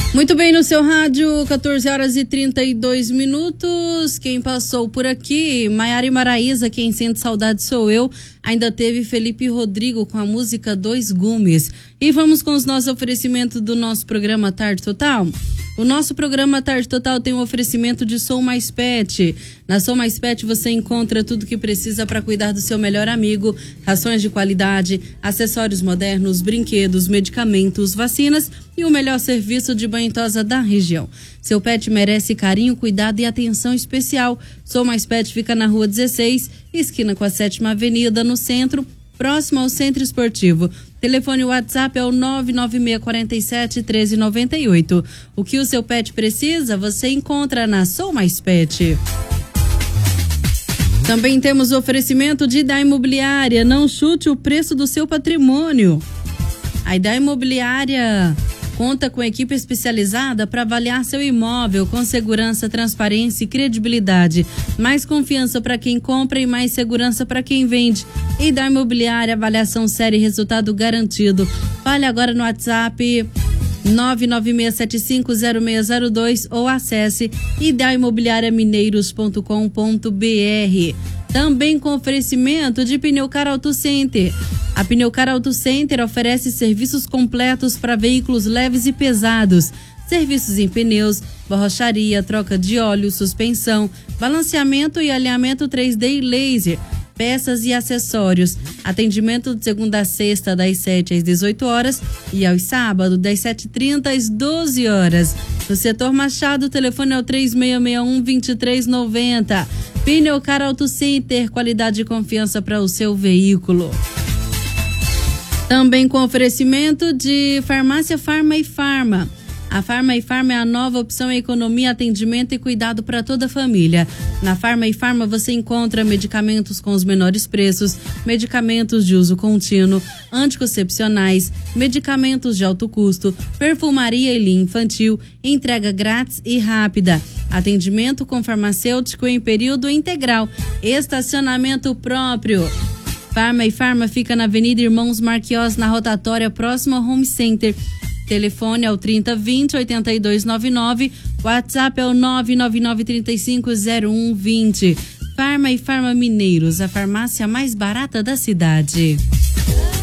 Muito bem, no seu rádio, 14 horas e 32 minutos. Quem passou por aqui, Maiara e Maraísa, quem sente saudade sou eu. Ainda teve Felipe Rodrigo com a música Dois Gumes. E vamos com os nossos oferecimentos do nosso programa Tarde Total. O nosso programa Tarde Total tem um oferecimento de Sou Mais Pet. Na Sou Mais Pet você encontra tudo que precisa para cuidar do seu melhor amigo, rações de qualidade, acessórios modernos, brinquedos, medicamentos, vacinas e o melhor serviço de banho e tosa da região. Seu pet merece carinho, cuidado e atenção especial. Sou Mais Pet fica na Rua 16, esquina com a 7ª Avenida, no centro, próximo ao Centro Esportivo. Telefone WhatsApp é o 996471398. O que o seu pet precisa, você encontra na Sou Mais Pet. Também temos o oferecimento de Idá Imobiliária. Não chute o preço do seu patrimônio. A Idá Imobiliária conta com equipe especializada para avaliar seu imóvel com segurança, transparência e credibilidade. Mais confiança para quem compra e mais segurança para quem vende. Idá Imobiliária, avaliação séria e resultado garantido. Fale agora no WhatsApp 996750602 ou acesse idaimobiliariamineiros.com.br. Também com oferecimento de Pneucar Auto Center. A Pneucar Auto Center oferece serviços completos para veículos leves e pesados. Serviços em pneus, borracharia, troca de óleo, suspensão, balanceamento e alinhamento 3D e laser, peças e acessórios. Atendimento de segunda a sexta, das 7 às 18 horas e aos sábados, das 7h30 às 12 horas. No setor Machado, o telefone é o 3661-2390. Pneucar Auto Center, qualidade e confiança para o seu veículo. Também com oferecimento de Farmácia Farma e Farma. A Farma e Farma é a nova opção em economia, atendimento e cuidado para toda a família. Na Farma e Farma você encontra medicamentos com os menores preços, medicamentos de uso contínuo, anticoncepcionais, medicamentos de alto custo, perfumaria e linha infantil, entrega grátis e rápida. Atendimento com farmacêutico em período integral, estacionamento próprio. Farma e Farma fica na Avenida Irmãos Marquiós, na rotatória próxima ao Home Center. Telefone é o 3020-8299, WhatsApp é o 999350120. Farma e Farma Mineiros, a farmácia mais barata da cidade.